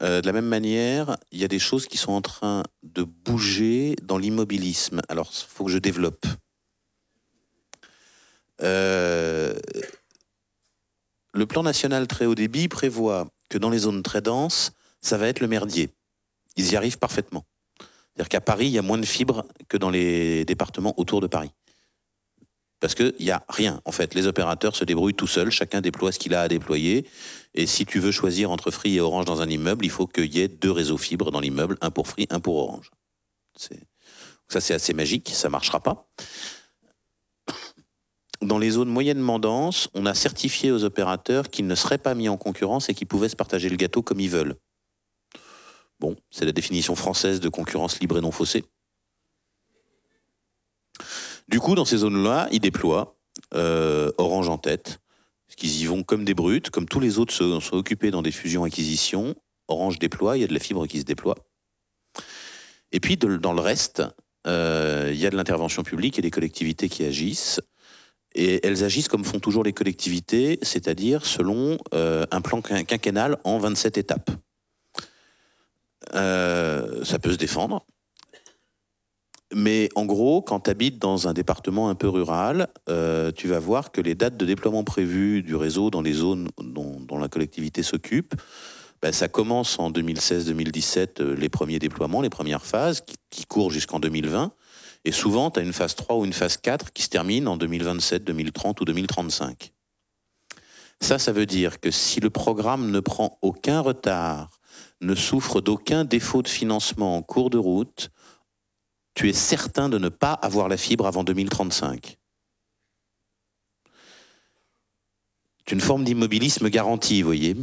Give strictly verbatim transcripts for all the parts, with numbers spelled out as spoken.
Euh, de la même manière, il y a des choses qui sont en train de bouger dans l'immobilisme. Alors, il faut que je développe. Euh, le plan national très haut débit prévoit que dans les zones très denses, ça va être le merdier. Ils y arrivent parfaitement. C'est-à-dire qu'à Paris, il y a moins de fibres que dans les départements autour de Paris. Parce qu'il n'y a rien. En fait, les opérateurs se débrouillent tout seuls, chacun déploie ce qu'il a à déployer. Et si tu veux choisir entre Free et Orange dans un immeuble, il faut qu'il y ait deux réseaux fibres dans l'immeuble, un pour Free, un pour Orange. C'est... Ça, c'est assez magique, ça ne marchera pas. Dans les zones moyennement denses, on a certifié aux opérateurs qu'ils ne seraient pas mis en concurrence et qu'ils pouvaient se partager le gâteau comme ils veulent. Bon, c'est la définition française de concurrence libre et non faussée. Du coup, dans ces zones-là, ils déploient, euh, Orange en tête, parce qu'ils y vont comme des brutes, comme tous les autres se, sont occupés dans des fusions-acquisitions. Orange déploie, il y a de la fibre qui se déploie. Et puis, de, dans le reste, euh, il y a de l'intervention publique et des collectivités qui agissent. Et elles agissent comme font toujours les collectivités, c'est-à-dire selon euh, un plan quinquennal en vingt-sept étapes. Euh, ça peut se défendre. Mais en gros, quand tu habites dans un département un peu rural, euh, tu vas voir que les dates de déploiement prévues du réseau dans les zones dont, dont la collectivité s'occupe, ben, ça commence en deux mille seize deux mille dix-sept, euh, les premiers déploiements, les premières phases, qui, qui courent jusqu'en deux mille vingt. Et souvent, tu as une phase trois ou une phase quatre qui se termine en deux mille vingt-sept, deux mille trente ou deux mille trente-cinq. Ça, ça veut dire que si le programme ne prend aucun retard, ne souffre d'aucun défaut de financement en cours de route, tu es certain de ne pas avoir la fibre avant deux mille trente-cinq. C'est une forme d'immobilisme garanti, vous voyez.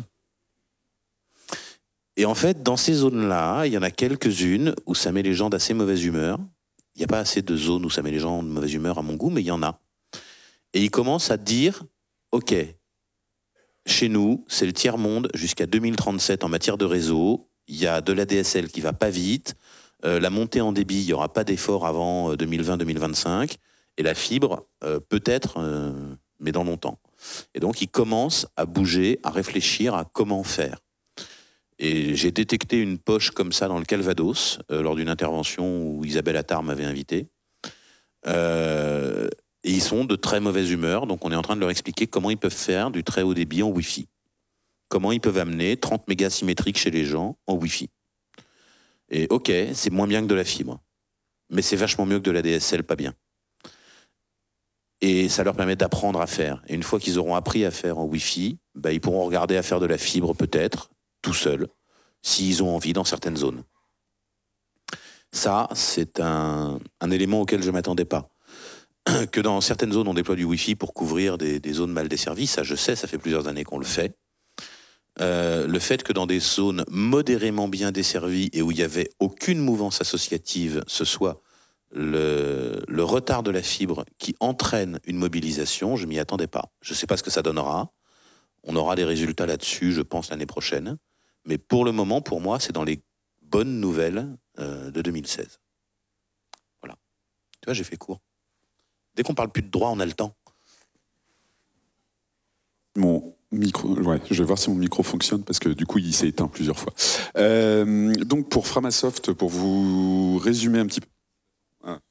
Et en fait, dans ces zones-là, il y en a quelques-unes où ça met les gens d'assez mauvaise humeur. Il n'y a pas assez de zones où ça met les gens de mauvaise humeur à mon goût, mais il y en a. Et ils commencent à dire, OK, chez nous, c'est le tiers-monde jusqu'à deux mille trente-sept en matière de réseau. Il y a de l'A D S L qui ne va pas vite. Euh, la montée en débit, il n'y aura pas d'effort avant deux mille vingt deux mille vingt-cinq. Et la fibre, euh, peut-être, euh, mais dans longtemps. Et donc, ils commencent à bouger, à réfléchir à comment faire. Et j'ai détecté une poche comme ça dans le Calvados, euh, lors d'une intervention où Isabelle Attard m'avait invité. Euh, et ils sont de très mauvaise humeur, donc on est en train de leur expliquer comment ils peuvent faire du très haut débit en Wi-Fi. Comment ils peuvent amener trente mégas symétriques chez les gens en Wi-Fi. Et ok, c'est moins bien que de la fibre, mais c'est vachement mieux que de la D S L, pas bien. Et ça leur permet d'apprendre à faire. Et une fois qu'ils auront appris à faire en Wi-Fi, bah, ils pourront regarder à faire de la fibre peut-être, tout seuls, s'ils ont envie dans certaines zones. Ça, c'est un, un élément auquel je ne m'attendais pas. Que dans certaines zones, on déploie du Wi-Fi pour couvrir des, des zones mal desservies, ça je sais, ça fait plusieurs années qu'on le fait. Euh, le fait que dans des zones modérément bien desservies et où il n'y avait aucune mouvance associative, ce soit le, le retard de la fibre qui entraîne une mobilisation, je ne m'y attendais pas. Je ne sais pas ce que ça donnera. On aura des résultats là-dessus, je pense, l'année prochaine. Mais pour le moment, pour moi, c'est dans les bonnes nouvelles euh, de deux mille seize. Voilà. Tu vois, j'ai fait court. Dès qu'on parle plus de droit, on a le temps. Mon micro, ouais, je vais voir si mon micro fonctionne parce que du coup, il s'est éteint plusieurs fois. Euh, donc, pour Framasoft, pour vous résumer un petit peu. Ah.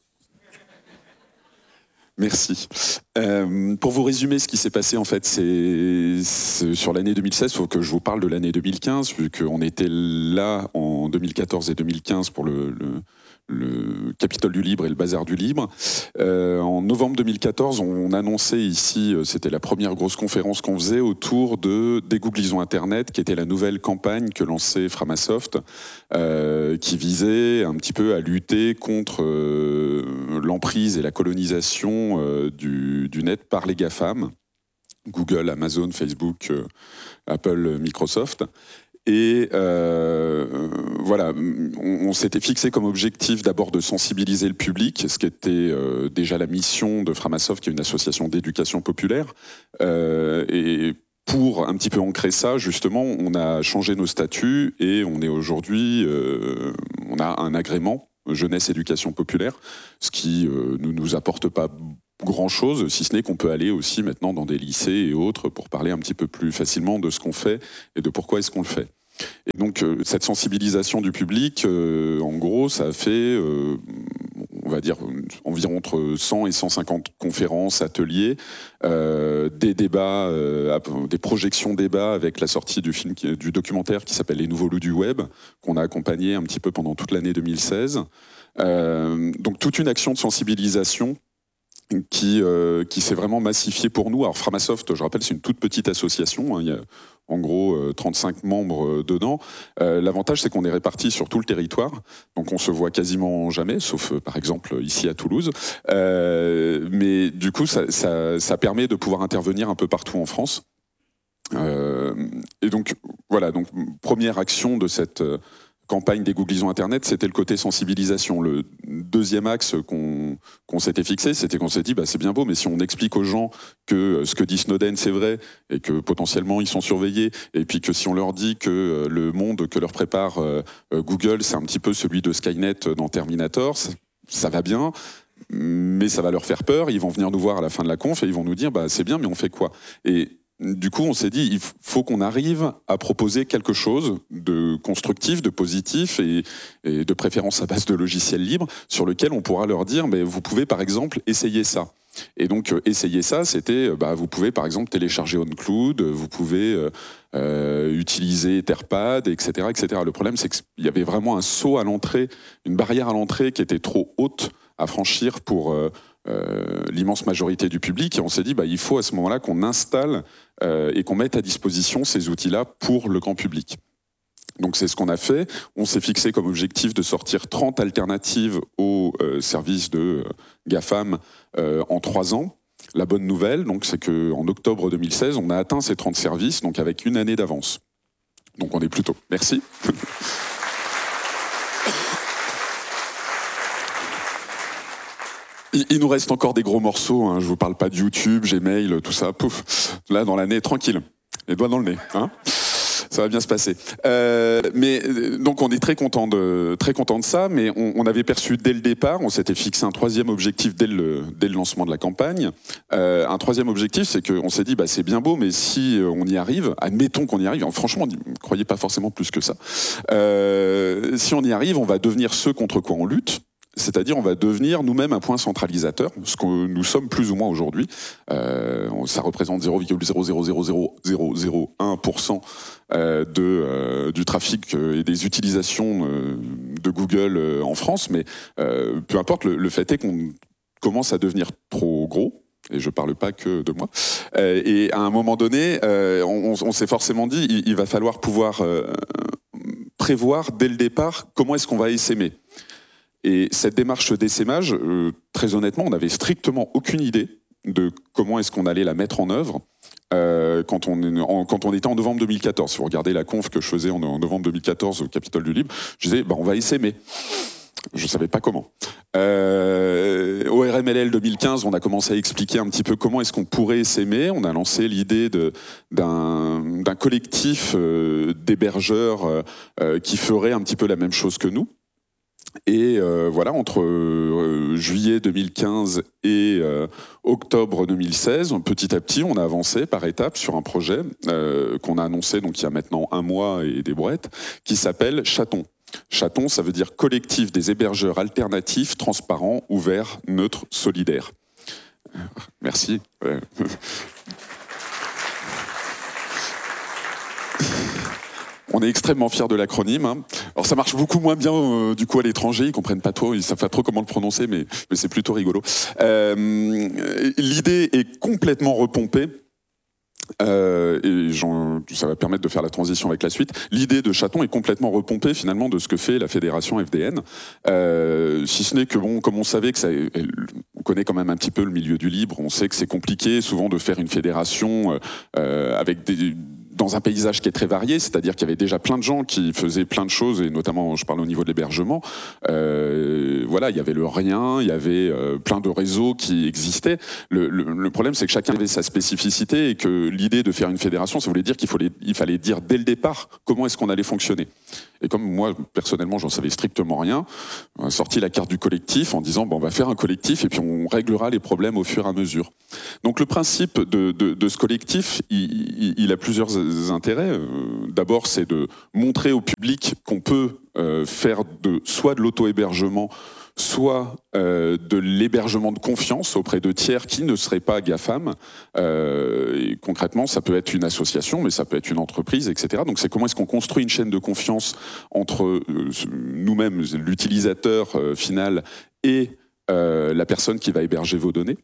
Merci. Euh, pour vous résumer ce qui s'est passé, en fait, c'est, c'est sur l'année deux mille seize, il faut que je vous parle de l'année deux mille quinze, vu qu'on était là en deux mille quatorze et deux mille quinze pour le, le, le Capitole du Libre et le Bazar du Libre. Euh, en novembre deux mille quatorze, on annonçait ici, c'était la première grosse conférence qu'on faisait autour de Dégooglisons Internet, qui était la nouvelle campagne que lançait Framasoft, euh, qui visait un petit peu à lutter contre euh, l'emprise et la colonisation euh, du, du net par les GAFAM, Google, Amazon, Facebook, euh, Apple, Microsoft. Et euh, voilà, on, on s'était fixé comme objectif d'abord de sensibiliser le public, ce qui était euh, déjà la mission de Framasoft, qui est une association d'éducation populaire. Euh, et pour un petit peu ancrer ça, justement, on a changé nos statuts et on est aujourd'hui, euh, on a un agrément jeunesse éducation populaire, ce qui euh, ne nous apporte pas grand-chose, si ce n'est qu'on peut aller aussi maintenant dans des lycées et autres pour parler un petit peu plus facilement de ce qu'on fait et de pourquoi est-ce qu'on le fait. Et donc donc euh, cette sensibilisation du public, euh, en gros, ça a fait, euh, on va dire, environ entre cent et cent cinquante conférences, ateliers, euh, des débats, euh, des projections débats avec la sortie du film, du documentaire qui s'appelle Les Nouveaux Loups du Web, qu'on a accompagné un petit peu pendant toute l'année deux mille seize. Euh, donc toute une action de sensibilisation qui, euh, qui s'est vraiment massifiée pour nous. Alors Framasoft, je rappelle, c'est une toute petite association, hein, il y a en gros euh, trente-cinq membres euh, dedans. Euh, L'avantage, c'est qu'on est répartis sur tout le territoire, donc on se voit quasiment jamais, sauf euh, par exemple ici à Toulouse. Euh, mais du coup, ça, ça, ça permet de pouvoir intervenir un peu partout en France. Euh, et donc, voilà, donc première action de cette... Euh, campagne des googlisons Internet, c'était le côté sensibilisation. Le deuxième axe qu'on qu'on s'était fixé, c'était qu'on s'est dit, bah, c'est bien beau, mais si on explique aux gens que ce que dit Snowden, c'est vrai, et que potentiellement ils sont surveillés, et puis que si on leur dit que le monde que leur prépare euh, Google, c'est un petit peu celui de Skynet dans Terminator, ça, ça va bien, mais ça va leur faire peur, ils vont venir nous voir à la fin de la conf, et ils vont nous dire, bah, c'est bien, mais on fait quoi ? Et du coup, on s'est dit, il faut qu'on arrive à proposer quelque chose de constructif, de positif et, et de préférence à base de logiciels libres sur lequel on pourra leur dire, mais vous pouvez par exemple essayer ça. Et donc, euh, essayer ça, c'était, bah, vous pouvez par exemple télécharger OnCloud, vous pouvez euh, euh, utiliser Etherpad, et cetera, et cetera. Le problème, c'est qu'il y avait vraiment un saut à l'entrée, une barrière à l'entrée qui était trop haute à franchir pour... Euh, Euh, l'immense majorité du public, et on s'est dit bah, il faut à ce moment-là qu'on installe euh, et qu'on mette à disposition ces outils-là pour le grand public. Donc c'est ce qu'on a fait. On s'est fixé comme objectif de sortir trente alternatives aux euh, services de euh, GAFAM euh, en trois ans. La bonne nouvelle, donc, c'est qu'en octobre deux mille seize, on a atteint ces trente services, donc avec une année d'avance. Donc on est plutôt. Merci. Il nous reste encore des gros morceaux, hein. Je vous parle pas de YouTube, Gmail, tout ça, pouf. Là, dans l'année, tranquille, les doigts dans le nez, hein. Ça va bien se passer. Euh, mais donc, on est très content de très content de ça, mais on, on avait perçu dès le départ, on s'était fixé un troisième objectif dès le dès le lancement de la campagne. Euh, un troisième objectif, c'est qu'on s'est dit, bah c'est bien beau, mais si on y arrive, admettons qu'on y arrive. Franchement, ne croyez pas forcément plus que ça. Euh, si on y arrive, on va devenir ceux contre quoi on lutte. C'est-à-dire, on va devenir nous-mêmes un point centralisateur, ce que nous sommes plus ou moins aujourd'hui. Euh, ça représente zéro virgule zéro zéro zéro zéro zéro zéro un pour cent euh, de, euh, du trafic et des utilisations euh, de Google euh, en France, mais euh, peu importe, le, le fait est qu'on commence à devenir trop gros. Et je ne parle pas que de moi. Euh, et à un moment donné, euh, on, on s'est forcément dit, il, il va falloir pouvoir euh, prévoir dès le départ comment est-ce qu'on va essaimer. Et cette démarche d'essaimage, euh, très honnêtement, on n'avait strictement aucune idée de comment est-ce qu'on allait la mettre en œuvre euh, quand, on, en, quand on était en novembre deux mille quatorze. Si vous regardez la conf que je faisais en, en novembre deux mille quatorze au Capitole du Libre, je disais, bah, on va essaimer. Je ne savais pas comment. Euh, au R M L L deux mille quinze, on a commencé à expliquer un petit peu comment est-ce qu'on pourrait essaimer. On a lancé l'idée d'un d'un collectif euh, d'hébergeurs euh, qui ferait un petit peu la même chose que nous. Et euh, voilà, entre euh, juillet deux mille quinze et euh, octobre deux mille seize, petit à petit, on a avancé par étapes sur un projet euh, qu'on a annoncé donc il y a maintenant un mois et des brouettes, qui s'appelle Chaton. Chaton, ça veut dire collectif des hébergeurs alternatifs, transparents, ouverts, neutres, solidaires. Merci. Ouais. On est extrêmement fiers de l'acronyme. Hein. Alors ça marche beaucoup moins bien euh, du coup à l'étranger, ils comprennent pas trop, ils savent pas trop comment le prononcer, mais, mais c'est plutôt rigolo. Euh, L'idée est complètement repompée. Euh, et ça va permettre de faire la transition avec la suite. L'idée de Chaton est complètement repompée finalement de ce que fait la fédération F D N. Euh, si ce n'est que bon, comme on savait que ça, elle, on connaît quand même un petit peu le milieu du libre, on sait que c'est compliqué souvent de faire une fédération euh, avec des dans un paysage qui est très varié, c'est-à-dire qu'il y avait déjà plein de gens qui faisaient plein de choses, et notamment, je parle au niveau de l'hébergement, euh, voilà, il y avait le rien, il y avait euh, plein de réseaux qui existaient. Le, le, le problème, c'est que chacun avait sa spécificité, et que l'idée de faire une fédération, ça voulait dire qu'il fallait, il fallait dire dès le départ comment est-ce qu'on allait fonctionner. Et comme moi, personnellement, j'en savais strictement rien, on a sorti la carte du collectif en disant, bon, on va faire un collectif, et puis on réglera les problèmes au fur et à mesure. Donc le principe de, de, de ce collectif, il, il, il a plusieurs intérêts. Euh, d'abord, c'est de montrer au public qu'on peut euh, faire de, soit de l'auto-hébergement, soit euh, de l'hébergement de confiance auprès de tiers qui ne seraient pas GAFAM. Euh, et concrètement, ça peut être une association, mais ça peut être une entreprise, et cetera. Donc c'est comment est-ce qu'on construit une chaîne de confiance entre euh, nous-mêmes, l'utilisateur euh, final, et euh, la personne qui va héberger vos données.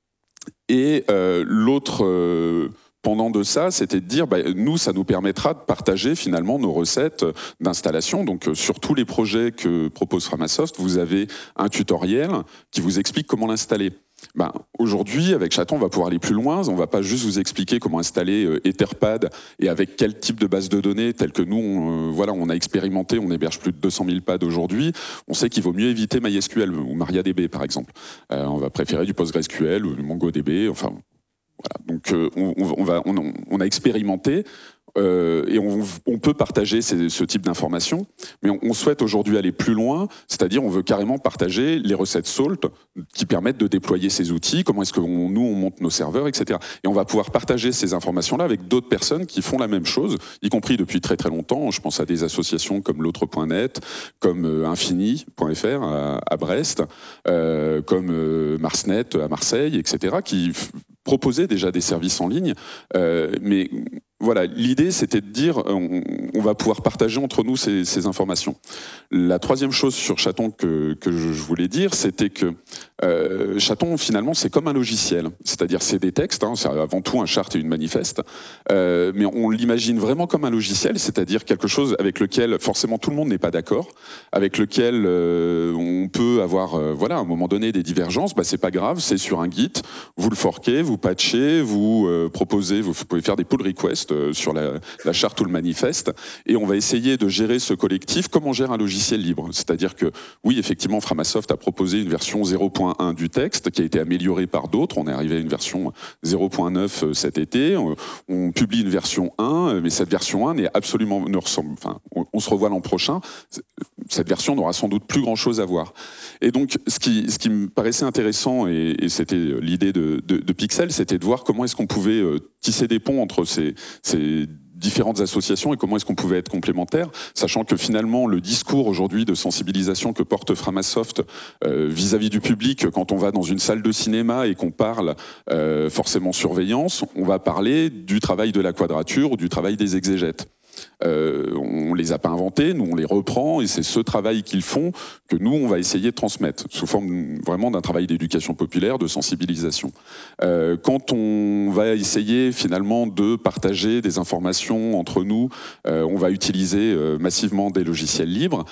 Et euh, l'autre... Euh, pendant de ça, c'était de dire, bah, nous, ça nous permettra de partager finalement nos recettes d'installation. Donc, euh, sur tous les projets que propose Framasoft, vous avez un tutoriel qui vous explique comment l'installer. Ben, aujourd'hui, avec Chaton, on va pouvoir aller plus loin. On ne va pas juste vous expliquer comment installer euh, Etherpad et avec quel type de base de données, tel que nous, on, euh, voilà, on a expérimenté, on héberge plus de deux cent mille pads aujourd'hui. On sait qu'il vaut mieux éviter MySQL ou MariaDB, par exemple. Euh, on va préférer du PostgreSQL ou du MongoDB, enfin... Voilà. Donc euh, on, on, va, on, on a expérimenté euh, et on, on peut partager ces, ce type d'informations, mais on, on souhaite aujourd'hui aller plus loin, c'est-à-dire on veut carrément partager les recettes Salt qui permettent de déployer ces outils, comment est-ce que on, nous on monte nos serveurs, et cetera. Et on va pouvoir partager ces informations-là avec d'autres personnes qui font la même chose, y compris depuis très très longtemps. Je pense à des associations comme l'autre point net, comme euh, infini point F R à, à Brest, euh, comme euh, Marsnet à Marseille, et cetera, qui proposer déjà des services en ligne, euh, mais voilà, l'idée c'était de dire on, on va pouvoir partager entre nous ces, ces informations. La troisième chose sur Chaton que, que je voulais dire, c'était que euh, Chaton finalement c'est comme un logiciel, c'est-à-dire c'est des textes, hein, c'est avant tout un chart et une manifeste, euh, mais on l'imagine vraiment comme un logiciel, c'est-à-dire quelque chose avec lequel forcément tout le monde n'est pas d'accord, avec lequel euh, on peut avoir euh, voilà, à un moment donné des divergences, bah, c'est pas grave, c'est sur un Git, vous le forquez, vous patchez, vous euh, proposez, vous pouvez faire des pull requests euh, sur la, la charte ou le manifeste, et on va essayer de gérer ce collectif comme on gère un logiciel libre. C'est-à-dire que, oui, effectivement, Framasoft a proposé une version zéro point un du texte qui a été améliorée par d'autres. On est arrivé à une version zéro point neuf cet été. On, on publie une version un, mais cette version un n'est absolument, ne ressemble, enfin, on, on se revoit l'an prochain. Cette version n'aura sans doute plus grand-chose à voir. Et donc, ce qui, ce qui me paraissait intéressant, et, et c'était l'idée de, de, de Pixel, c'était de voir comment est-ce qu'on pouvait euh, tisser des ponts entre ces, ces différentes associations et comment est-ce qu'on pouvait être complémentaires, sachant que finalement le discours aujourd'hui de sensibilisation que porte Framasoft euh, vis-à-vis du public, quand on va dans une salle de cinéma et qu'on parle euh, forcément surveillance, on va parler du travail de la quadrature ou du travail des exégètes. Euh, on les a pas inventés, nous on les reprend et c'est ce travail qu'ils font que nous on va essayer de transmettre sous forme vraiment d'un travail d'éducation populaire, de sensibilisation. Euh, quand on va essayer finalement de partager des informations entre nous, euh, on va utiliser euh, massivement des logiciels libres.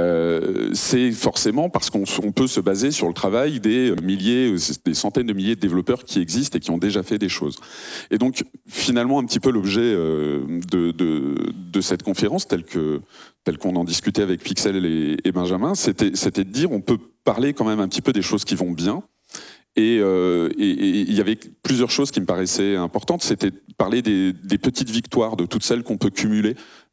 Euh, c'est forcément parce qu'on on peut se baser sur le travail des milliers, des centaines de milliers de développeurs qui existent et qui ont déjà fait des choses. Et donc finalement un petit peu l'objet euh, de, de de cette conférence, telle que telle qu'on en discutait avec Pixel et, et Benjamin, c'était c'était de dire on peut parler quand même un petit peu des choses qui vont bien. Et euh, il y avait plusieurs choses qui me paraissaient importantes. C'était parler des, des petites victoires, de toutes celles qu'on peut cumuler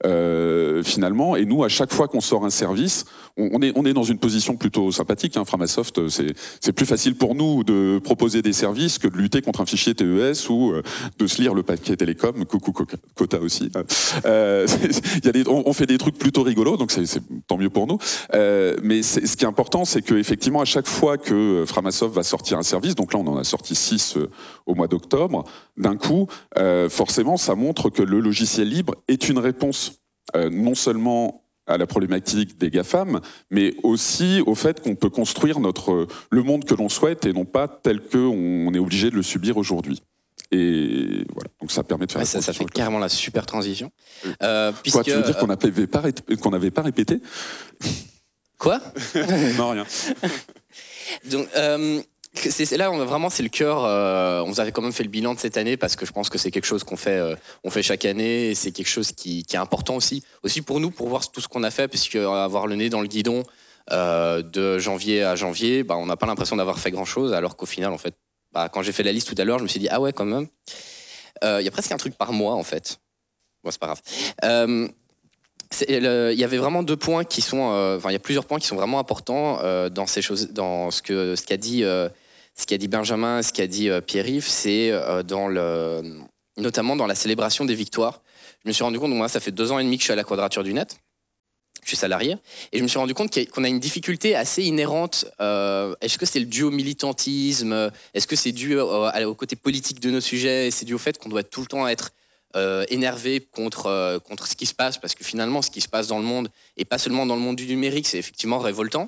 euh, finalement. Et nous, à chaque fois qu'on sort un service, on, on, est, on est dans une position plutôt sympathique. Hein. Framasoft, c'est, c'est plus facile pour nous de proposer des services que de lutter contre un fichier T E S ou euh, de se lire le paquet télécom. Coucou Quota aussi. Euh, y a des, on, on fait des trucs plutôt rigolos, donc c'est, c'est tant mieux pour nous. Euh, mais c'est, ce qui est important, c'est qu'effectivement, à chaque fois que Framasoft va sortir un service, donc là on en a sorti six euh, au mois d'octobre, d'un coup, euh, forcément ça montre que le logiciel libre est une réponse euh, non seulement à la problématique des GAFAM, mais aussi au fait qu'on peut construire notre, le monde que l'on souhaite et non pas tel qu'on est obligé de le subir aujourd'hui. Et voilà, donc ça permet de faire... Ouais, ça, ça fait carrément la super transition. Euh, Quoi, puisque, tu veux dire qu'on n'avait pas, qu'on n'avait pas répété? Quoi? Non, rien. Donc... Euh... C'est, c'est là on a vraiment c'est le cœur. Euh, on vous avait quand même fait le bilan de cette année parce que je pense que c'est quelque chose qu'on fait, euh, on fait chaque année et c'est quelque chose qui, qui est important aussi, aussi pour nous pour voir tout ce qu'on a fait, puisque avoir le nez dans le guidon euh, de janvier à janvier, bah, on n'a pas l'impression d'avoir fait grand chose, alors qu'au final en fait, bah, quand j'ai fait la liste tout à l'heure, je me suis dit ah ouais quand même. Il euh, y a presque un truc par mois en fait. Bon c'est pas grave. Euh, Il y avait vraiment deux points qui sont, euh, enfin il y a plusieurs points qui sont vraiment importants euh, dans ces choses, dans ce que ce qu'a dit, euh, ce qu'a dit Benjamin, ce qu'a dit euh, Pierre-Yves, c'est euh, dans le notamment dans la célébration des victoires. Je me suis rendu compte, moi, ça fait deux ans et demi que je suis à la Quadrature du Net. Je suis salarié. Et je me suis rendu compte qu'on a une difficulté assez inhérente. Euh, est-ce que c'est le dû au militantisme? Est-ce que c'est dû au, au côté politique de nos sujets? C'est dû au fait qu'on doit tout le temps être euh, énervé contre, euh, contre ce qui se passe? Parce que finalement, ce qui se passe dans le monde, et pas seulement dans le monde du numérique, c'est effectivement révoltant.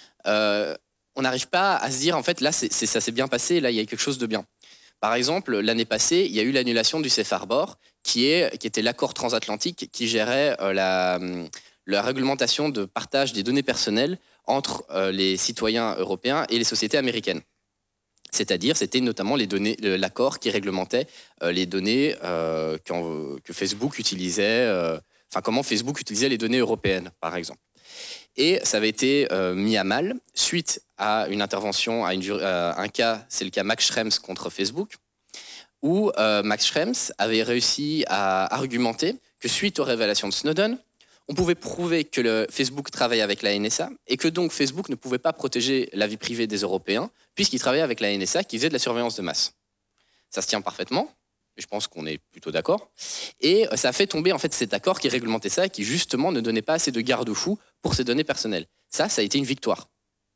Euh, on n'arrive pas à se dire, en fait, là, c'est, c'est, ça s'est bien passé, là, il y a quelque chose de bien. Par exemple, l'année passée, il y a eu l'annulation du Safe Harbor, qui, est, qui était l'accord transatlantique qui gérait euh, la, la réglementation de partage des données personnelles entre euh, les citoyens européens et les sociétés américaines. C'est-à-dire, c'était notamment les données, l'accord qui réglementait euh, les données euh, que Facebook utilisait, euh, enfin comment Facebook utilisait les données européennes, par exemple. Et ça avait été euh, mis à mal suite à une intervention, à, une, à un cas, c'est le cas Max Schrems contre Facebook, où euh, Max Schrems avait réussi à argumenter que suite aux révélations de Snowden, on pouvait prouver que le Facebook travaillait avec la N S A et que donc Facebook ne pouvait pas protéger la vie privée des Européens puisqu'il travaillait avec la N S A qui faisait de la surveillance de masse. Ça se tient parfaitement. Je pense qu'on est plutôt d'accord. Et ça a fait tomber en fait cet accord qui réglementait ça et qui justement ne donnait pas assez de garde-fous pour ces données personnelles. Ça, ça a été une victoire.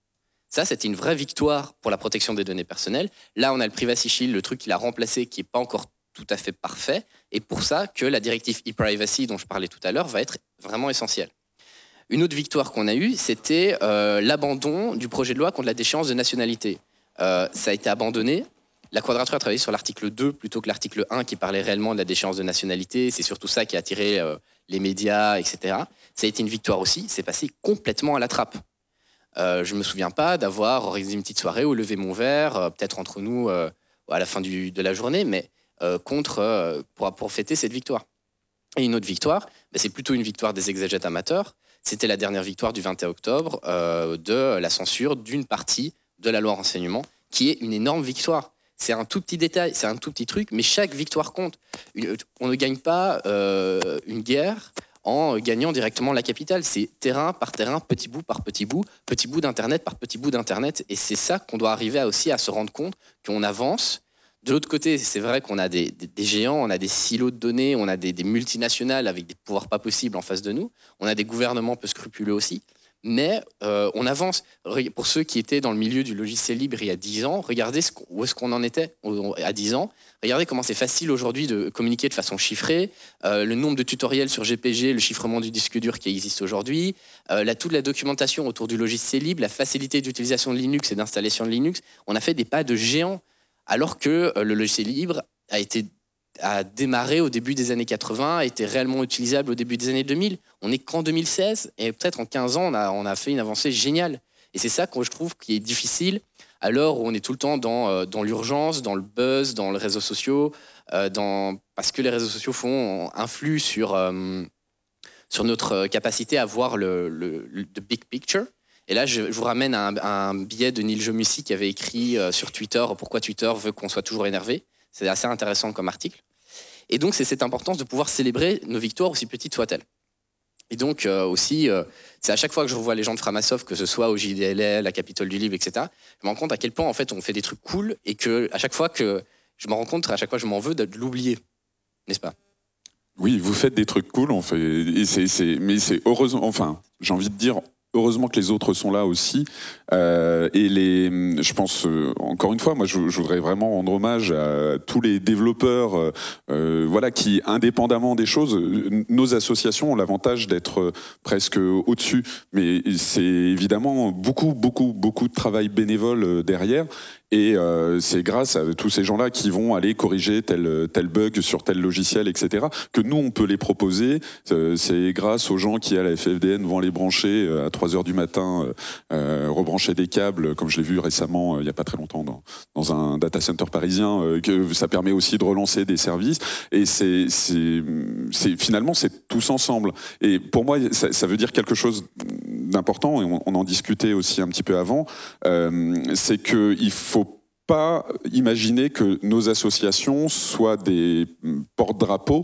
Ça, c'était une vraie victoire pour la protection des données personnelles. Là, on a le Privacy Shield, le truc qui l'a remplacé, qui n'est pas encore tout à fait parfait. Et pour ça que la directive e-privacy dont je parlais tout à l'heure va être vraiment essentielle. Une autre victoire qu'on a eue, c'était euh, l'abandon du projet de loi contre la déchéance de nationalité. Euh, ça a été abandonné. La Quadrature a travaillé sur l'article deux plutôt que l'article un qui parlait réellement de la déchéance de nationalité. C'est surtout ça qui a attiré euh, les médias, et cetera. Ça a été une victoire aussi. C'est passé complètement à la trappe. Euh, je ne me souviens pas d'avoir organisé une petite soirée ou levé mon verre, euh, peut-être entre nous euh, à la fin du, de la journée, mais euh, contre, euh, pour, pour fêter cette victoire. Et une autre victoire, ben, c'est plutôt une victoire des exégètes amateurs. C'était la dernière victoire du vingt et un octobre euh, de la censure d'une partie de la loi renseignement, qui est une énorme victoire. C'est un tout petit détail, c'est un tout petit truc, mais chaque victoire compte. On ne gagne pas euh, une guerre en gagnant directement la capitale. C'est terrain par terrain, petit bout par petit bout, petit bout d'Internet par petit bout d'Internet. Et c'est ça qu'on doit arriver à aussi à se rendre compte qu'on avance. De l'autre côté, c'est vrai qu'on a des, des, des géants, on a des silos de données, on a des, des multinationales avec des pouvoirs pas possibles en face de nous. On a des gouvernements peu scrupuleux aussi. Mais euh, on avance. Pour ceux qui étaient dans le milieu du logiciel libre il y a dix ans, regardez ce où est-ce qu'on en était à dix ans. Regardez comment c'est facile aujourd'hui de communiquer de façon chiffrée. Euh, le nombre de tutoriels sur G P G, le chiffrement du disque dur qui existe aujourd'hui, euh, la, toute la documentation autour du logiciel libre, la facilité d'utilisation de Linux et d'installation de Linux. On a fait des pas de géant alors que euh, le logiciel libre a été a démarré au début des années quatre-vingts, a été réellement utilisable au début des années deux mille. On n'est qu'en deux mille seize, et peut-être en quinze ans, on a, on a fait une avancée géniale. Et c'est ça que je trouve qui est difficile, à l'heure où on est tout le temps dans, euh, dans l'urgence, dans le buzz, dans les réseaux sociaux, euh, dans, parce que les réseaux sociaux font, influent sur, euh, sur notre capacité à voir le, le, le the big picture. Et là, je, je vous ramène à un, à un billet de Neil Jomussi qui avait écrit euh, sur Twitter « Pourquoi Twitter veut qu'on soit toujours énervé ?» C'est assez intéressant comme article. Et donc, c'est cette importance de pouvoir célébrer nos victoires, aussi petites soient-elles. Et donc, euh, aussi, euh, c'est à chaque fois que je revois les gens de Framasoft, que ce soit au J D L L, à Capitole du Libre, et cetera, je me rends compte à quel point, en fait, on fait des trucs cool et que, à chaque fois que je me rends compte, à chaque fois, je m'en veux de l'oublier. N'est-ce pas? Oui, vous faites des trucs cool, on fait, et c'est, c'est, mais c'est heureusement, enfin, j'ai envie de dire, heureusement que les autres sont là aussi. Euh, et les, je pense, euh, encore une fois, moi, je, je voudrais vraiment rendre hommage à tous les développeurs, euh, euh, voilà, qui, indépendamment des choses, nos associations ont l'avantage d'être presque au-dessus. Mais c'est évidemment beaucoup, beaucoup, beaucoup de travail bénévole derrière. Et euh, c'est grâce à tous ces gens-là qui vont aller corriger tel, tel bug sur tel logiciel, et cetera, que nous, on peut les proposer. Euh, c'est grâce aux gens qui, à la F F D N, vont les brancher euh, à trois heures du matin, euh, rebrancher des câbles, comme je l'ai vu récemment, euh, il n'y a pas très longtemps, dans, dans un data center parisien, euh, que ça permet aussi de relancer des services. Et c'est, c'est, c'est, finalement, c'est tous ensemble. Et pour moi, ça, ça veut dire quelque chose d'important, et on, on en discutait aussi un petit peu avant, euh, c'est qu'il faut pas imaginer que nos associations soient des porte-drapeaux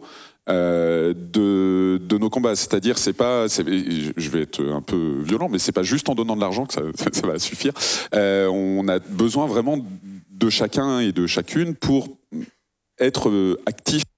euh, de, de nos combats. C'est-à-dire, c'est pas, c'est, je vais être un peu violent, mais c'est pas juste en donnant de l'argent que ça, ça, ça va suffire. Euh, on a besoin vraiment de chacun et de chacune pour être actif